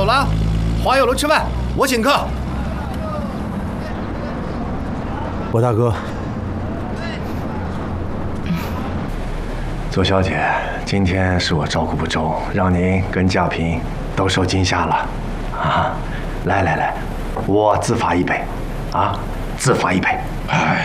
了啊！花有楼吃饭，我请客。 我大哥，左小姐，今天是我照顾不周，让您跟家平都受惊吓了啊！来，我自罚一杯，啊，自罚一杯。哎。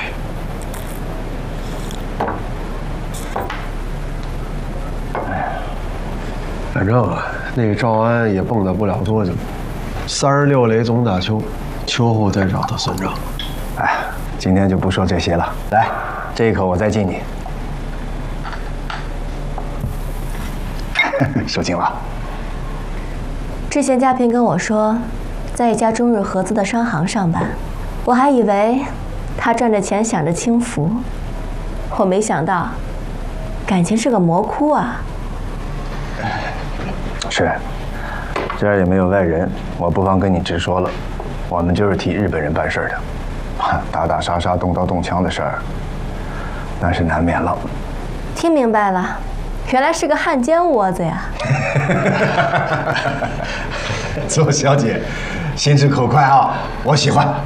反正啊，那个赵安也蹦跶不了多久，36雷总打秋，秋后再找他算账。 哎，今天就不说这些了。来，这一口我再敬你。受惊了。 之前家平跟我说，在一家中日合资的商行上班，我还以为他赚着钱享着清福，我没想到，感情是个魔窟啊。 是，这儿也没有外人，我不妨跟你直说了，我们就是替日本人办事儿的，打打杀杀、动刀动枪的事儿，那是难免了。 听明白了，原来是个汉奸窝子呀！ 左小姐，心直口快啊，我喜欢。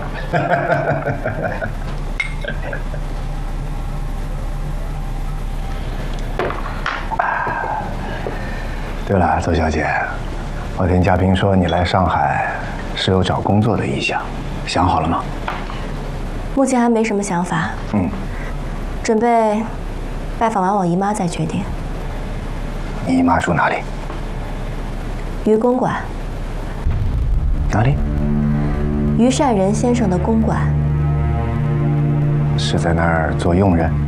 对了，左小姐，我听嘉宾说你来上海是有找工作的意向，想好了吗？ 目前还没什么想法。准备拜访完我姨妈再决定。 你姨妈住哪里？ 于公馆。 哪里？ 于善人先生的公馆。 是在那儿做佣人？